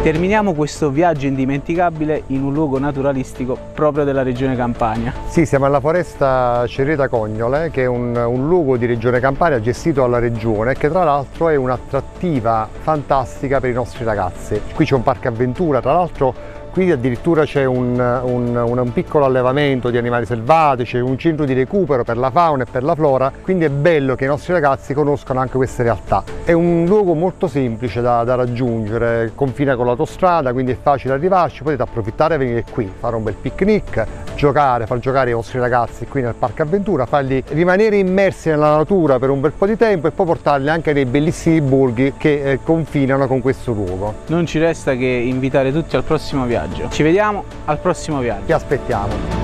Terminiamo questo viaggio indimenticabile in un luogo naturalistico proprio della regione Campania. Sì, siamo alla foresta Cerreta Cognole, che è un luogo di regione Campania gestito dalla regione, che tra l'altro è un'attrattiva fantastica per i nostri ragazzi. Qui c'è un parco avventura, tra l'altro qui addirittura c'è un piccolo allevamento di animali selvatici, un centro di recupero per la fauna e per la flora, quindi è bello che i nostri ragazzi conoscano anche queste realtà. È un luogo molto semplice da raggiungere, confina con l'autostrada, quindi è facile arrivarci, potete approfittare e venire qui, fare un bel picnic, giocare, far giocare i vostri ragazzi qui nel parco avventura, farli rimanere immersi nella natura per un bel po' di tempo e poi portarli anche nei bellissimi borghi che confinano con questo luogo. Non ci resta che invitare tutti al prossimo viaggio. Ci vediamo al prossimo viaggio. Ti aspettiamo.